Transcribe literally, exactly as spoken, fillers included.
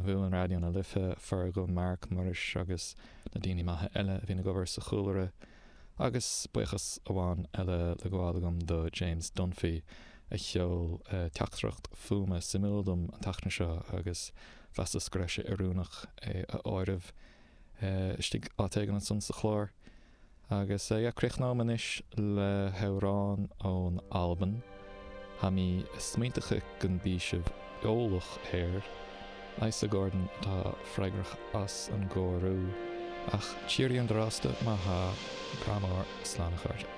bhfuil an radio na lithe far go Mark Murish agus na daoine maithe eile a bhína gobar sa chúlare agus buchas amháin eile le gháil agam do James Dunphy a cheol uh, teachtracht fuama simildum an tachna seo agus festa screise arúnach é a áirimh uh, stig átégan an sun sa chlár agus uh, ja, cruchnáman is le heurán ón Alban ha mí smíntacha gan bísibh eolach air leis a Gordon tá freigrach as an gcóirú ach tíirí an drásta má ha gramár slánachart.